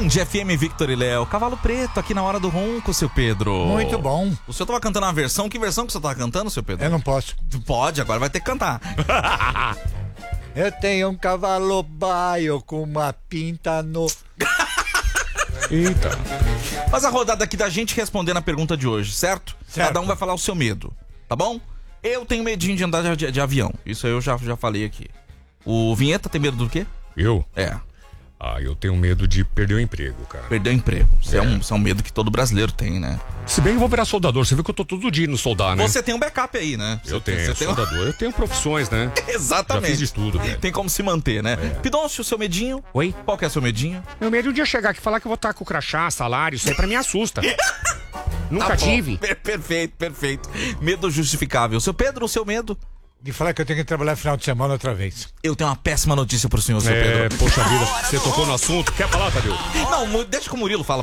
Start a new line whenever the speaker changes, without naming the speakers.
FM, Victor e Léo. Cavalo Preto aqui na hora do ronco, seu Pedro.
Muito bom.
O senhor tava cantando uma versão. Que versão que o senhor tava cantando, seu Pedro?
Eu não posso.
Pode, agora vai ter que cantar.
Eu tenho um cavalo baio com uma pinta no...
Eita.
Faz a rodada aqui da gente respondendo a pergunta de hoje, certo?
Certo.
Cada um vai falar o seu medo, tá bom? Eu tenho medinho de andar de avião. Isso aí eu já falei aqui. O Vinheta tem medo do quê?
Eu?
É.
Eu tenho medo de perder o emprego, cara.
Perder o emprego. Isso é um medo que todo brasileiro tem, né?
Se bem que eu vou virar soldador, você viu que eu tô todo dia no soldar, né?
Você tem um backup aí, né?
Eu tenho,
Você tem
soldador. Eu tenho profissões, né?
Exatamente.
Já fiz de tudo, velho.
Tem como se manter, né? Pidoncio, o seu medinho?
Oi?
Qual que é o seu medinho?
Meu medo de um dia chegar aqui e falar que eu vou estar com crachá, salário, isso aí pra mim assusta. Nunca
Tá bom.
tive.
Perfeito. Medo justificável. Seu Pedro, o seu medo?
De falar que eu tenho que trabalhar final de semana outra vez.
Eu tenho uma péssima notícia pro senhor, seu Pedro.
Poxa vida, você tocou no assunto. Quer falar, Tadeu?
Não, deixa que o Murilo fala